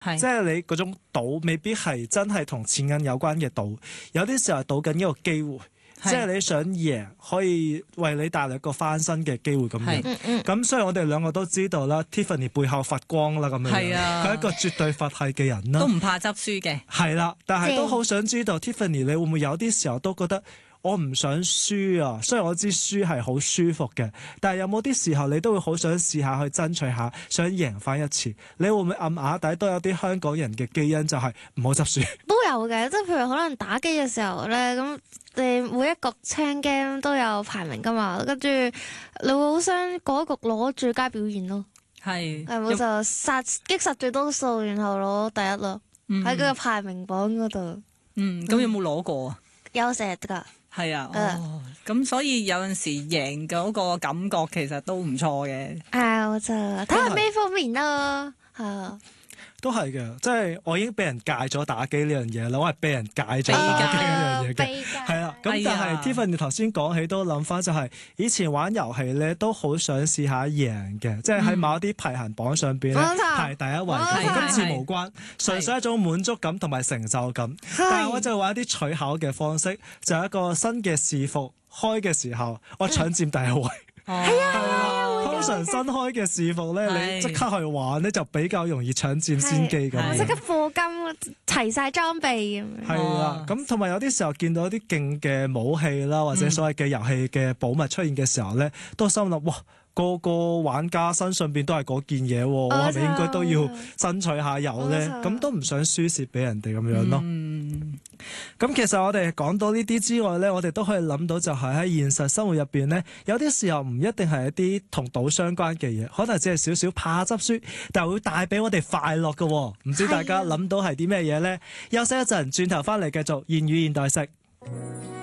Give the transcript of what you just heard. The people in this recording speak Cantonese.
即係你嗰種賭未必係真係同錢銀有關嘅賭，有啲時候係賭緊一個機會。即係你想贏，可以為你帶來一個翻身嘅機會咁樣。咁所以我哋兩個都知道啦 ，Tiffany 背後佛光啦咁樣。佢係一個絕對佛系嘅人啦。 都唔怕執輸嘅。係啦，但係都好想知道 Tiffany 你會唔會有啲時候都覺得我唔想輸啊？雖然我知輸係好舒服嘅，但係有冇啲時候你都會好想試下去爭取下，想贏翻一次？你會唔會暗啞底都有啲香港人嘅基因，就係唔好執輸？ 都有嘅，即係譬如可能打機嘅時候咧，咁你每一局青 game 都有排名噶嘛，跟住你會好想嗰一局攞最佳表現咯。係冇就擊殺最多數，然後攞第一咯，喺佢個排名榜嗰度。 咁有冇攞過啊？ 有成日㗎。係啊，咁所以有陣時贏嗰個感覺其實都唔錯嘅。 我就睇下咩方面啦， 都係嘅，即係我已經俾人戒咗打機呢樣嘢啦，我係俾人戒咗打機呢樣嘢嘅，係啦。咁但係 Tiffany 頭先講起都諗翻，就係以前玩遊戲咧都好想試下贏嘅，即係喺某一啲排行榜上邊咧排第一位嘅，今次無關，純粹一種滿足感同埋成就感。但係我就玩一啲取巧嘅方式，就係一個新嘅視服開嘅時候，我搶佔第一位。通常新開嘅視服咧，你即刻去玩咧，就比較容易搶佔先機咁。 即刻課金齊晒裝備咁樣。 係啦，咁同埋有啲時候見到啲勁嘅武器啦，或者所謂嘅遊戲嘅寶物出現嘅時候咧，都心諗哇！個個玩家身上邊都係嗰件嘢，我係咪應該都要爭取下有咧？咁都唔想輸蝕俾人哋咁樣咯。咁其實我哋講到呢啲之外咧，我哋都可以諗到就係喺現實生活入邊咧，有啲時候唔一定係一啲同賭相關嘅嘢，可能只係少少怕執輸，但係會帶俾我哋快樂嘅。唔知大家諗到係啲咩嘢咧？休息一陣，轉頭翻嚟繼續言語現代式。